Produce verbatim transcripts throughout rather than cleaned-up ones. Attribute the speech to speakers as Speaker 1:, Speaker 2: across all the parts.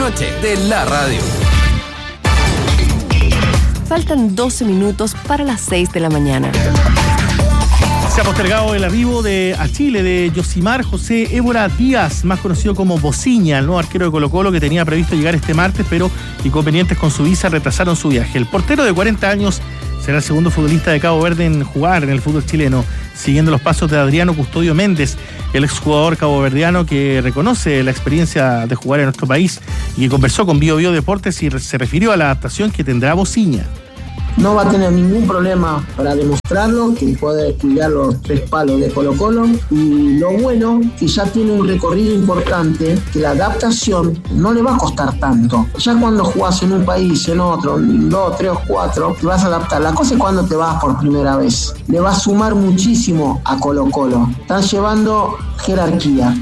Speaker 1: trasnoche de la radio.
Speaker 2: Faltan doce minutos para las seis de la mañana.
Speaker 3: Se ha postergado el arribo de, a Chile de Yosimar José Évora Díaz, más conocido como Bociña, el nuevo arquero de Colo-Colo que tenía previsto llegar este martes, pero inconvenientes con su visa retrasaron su viaje. El portero de cuarenta años será el segundo futbolista de Cabo Verde en jugar en el fútbol chileno, siguiendo los pasos de Adriano Custodio Méndez, el exjugador caboverdiano que reconoce la experiencia de jugar en nuestro país y que conversó con Bio Bio Deportes y se refirió a la adaptación que tendrá Bociña.
Speaker 4: No va a tener ningún problema para demostrarlo, que puede cuidar los tres palos de Colo-Colo. Y lo bueno, que ya tiene un recorrido importante, que la adaptación no le va a costar tanto. Ya cuando jugás en un país, en otro, en dos, tres o cuatro, te vas a adaptar. La cosa es cuando te vas por primera vez. Le va a sumar muchísimo a Colo-Colo. Están llevando jerarquía.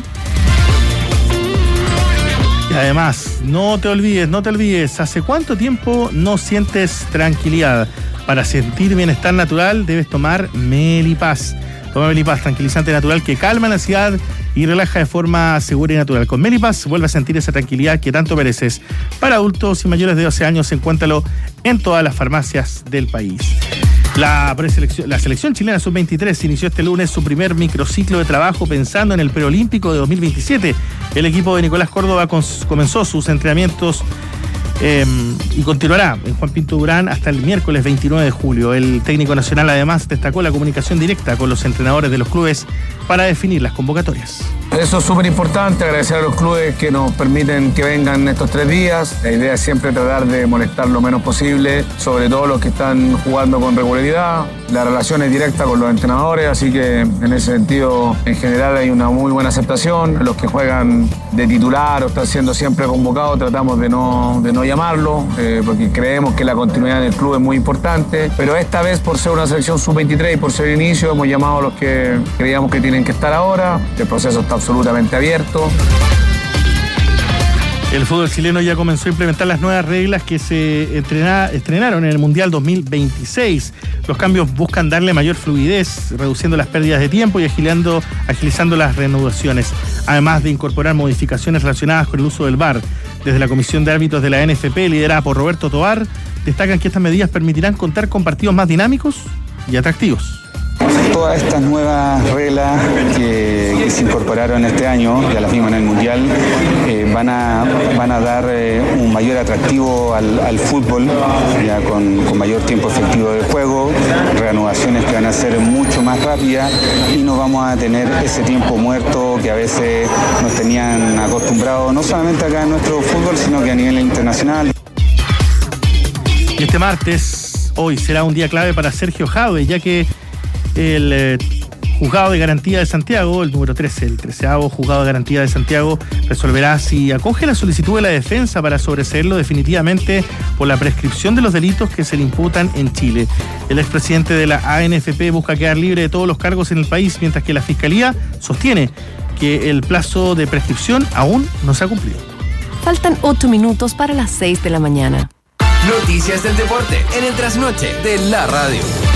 Speaker 3: Y además, no te olvides, no te olvides, ¿hace cuánto tiempo no sientes tranquilidad? Para sentir bienestar natural debes tomar Melipaz. Toma Melipaz, tranquilizante natural que calma la ansiedad y relaja de forma segura y natural. Con Melipaz vuelve a sentir esa tranquilidad que tanto mereces. Para adultos y mayores de doce años, encuéntralo en todas las farmacias del país. La, preselección, la selección chilena sub veintitrés inició este lunes su primer microciclo de trabajo pensando en el preolímpico de dos mil veintisiete. El equipo de Nicolás Córdoba cons, comenzó sus entrenamientos eh, y continuará en Juan Pinto Durán hasta el miércoles veintinueve de julio. El técnico nacional además destacó la comunicación directa con los entrenadores de los clubes para definir las convocatorias.
Speaker 5: Eso es súper importante, agradecer a los clubes que nos permiten que vengan estos tres días. La idea es siempre tratar de molestar lo menos posible, sobre todo los que están jugando con regularidad. La relación es directa con los entrenadores, así que en ese sentido, en general hay una muy buena aceptación. Los que juegan de titular o están siendo siempre convocados, tratamos de no, de no llamarlo, eh, porque creemos que la continuidad del club es muy importante. Pero esta vez, por ser una selección sub veintitrés y por ser inicio, hemos llamado a los que creíamos que tienen que estar ahora. El proceso está absolutamente abierto.
Speaker 3: El fútbol chileno ya comenzó a implementar las nuevas reglas que se entrena, estrenaron en el Mundial dos mil veintiséis. Los cambios buscan darle mayor fluidez, reduciendo las pérdidas de tiempo y agilando, agilizando las reanudaciones, además de incorporar modificaciones relacionadas con el uso del V A R. Desde la Comisión de Árbitros de la N F P, liderada por Roberto Tovar, destacan que estas medidas permitirán contar con partidos más dinámicos y atractivos.
Speaker 6: Todas estas nuevas reglas que, que se incorporaron este año, ya las vimos en el Mundial, eh, van, a, van a dar eh, un mayor atractivo al, al fútbol, ya con, con mayor tiempo efectivo de juego, reanudaciones que van a ser mucho más rápidas y no vamos a tener ese tiempo muerto que a veces nos tenían acostumbrados, no solamente acá en nuestro fútbol, sino que a nivel internacional.
Speaker 3: Y este martes, hoy, será un día clave para Sergio Jadwe, ya que el eh, Juzgado de Garantía de Santiago, el número trece, el treceavo Juzgado de Garantía de Santiago, resolverá si acoge la solicitud de la defensa para sobreseerlo definitivamente por la prescripción de los delitos que se le imputan en Chile. El expresidente de la A N F P busca quedar libre de todos los cargos en el país, mientras que la Fiscalía sostiene que el plazo de prescripción aún no se ha cumplido.
Speaker 2: Faltan ocho minutos para las seis de la mañana.
Speaker 1: Noticias del deporte en el trasnoche de la radio.